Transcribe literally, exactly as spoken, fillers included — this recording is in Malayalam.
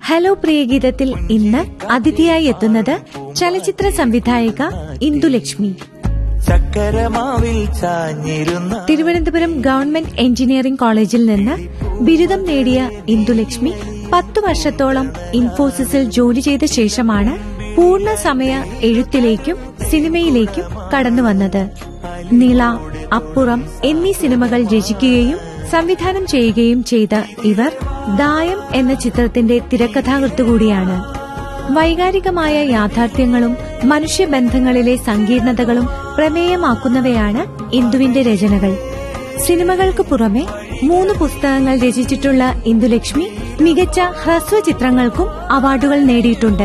ഹലോ പ്രിയഗീതത്തിൽ ഇന്ന് അതിഥിയായി എത്തുന്നത് ചലച്ചിത്ര സംവിധായിക ഇന്ദുലക്ഷ്മി. തിരുവനന്തപുരം ഗവൺമെന്റ് എഞ്ചിനീയറിംഗ് കോളേജിൽ നിന്ന് ബിരുദം നേടിയ ഇന്ദുലക്ഷ്മി പത്തു വർഷത്തോളം ഇൻഫോസിസിൽ ജോലി ചെയ്ത ശേഷമാണ് പൂർണ്ണ സമയ എഴുത്തിലേക്കും സിനിമയിലേക്കും കടന്നുവന്നത്. നിള, അപ്പുറം എന്നീ സിനിമകൾ രചിക്കുകയും സംവിധാനം ചെയ്യുകയും ചെയ്ത ഇവർ ദായം എന്ന ചിത്രത്തിന്റെ തിരക്കഥാകൃത്ത് കൂടിയാണ്. വൈകാരികമായ യാഥാർത്ഥ്യങ്ങളും മനുഷ്യബന്ധങ്ങളിലെ സങ്കീർണതകളും പ്രമേയമാക്കുന്നവയാണ് ഇന്ദുവിന്റെ രചനകൾ. സിനിമകൾക്ക് പുറമെ മൂന്ന് പുസ്തകങ്ങൾ രചിച്ചിട്ടുള്ള ഇന്ദുലക്ഷ്മി മികച്ച ഹ്രസ്വ ചിത്രങ്ങൾക്കും അവാർഡുകൾ നേടിയിട്ടുണ്ട്.